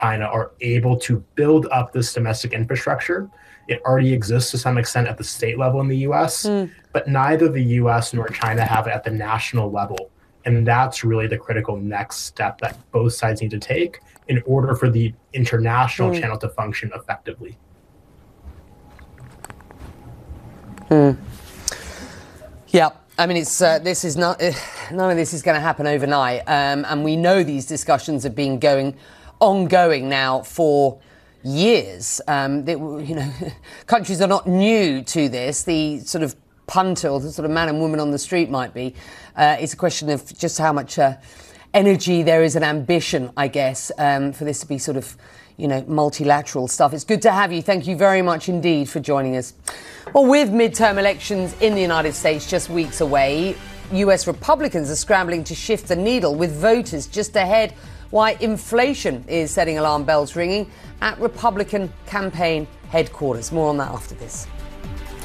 China are able to build up this domestic infrastructure. It already exists to some extent at the state level in the US, but neither the US nor China have it at the national level. And that's really the critical next step that both sides need to take in order for the international channel to function effectively. Yeah, I mean, it's this is not none of this is going to happen overnight, and we know these discussions have been ongoing now for years. Countries are not new to this. The sort of punter, or the sort of man and woman on the street might be. It's a question of just how much energy there is and ambition, I guess, for this to be sort of, multilateral stuff. It's good to have you. Thank you very much indeed for joining us. Well, with midterm elections in the United States just weeks away, US Republicans are scrambling to shift the needle with voters just ahead, why inflation is setting alarm bells ringing at Republican campaign headquarters. More on that after this.